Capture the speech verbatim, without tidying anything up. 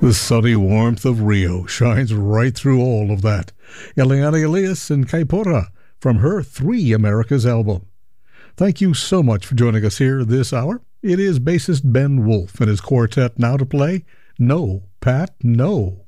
The sunny warmth of Rio shines right through all of that. Eliana Elias and Kaipora from her Three Americas album. Thank you so much for joining us here this hour. It is bassist Ben Wolf and his quartet now to play No, Pat, No.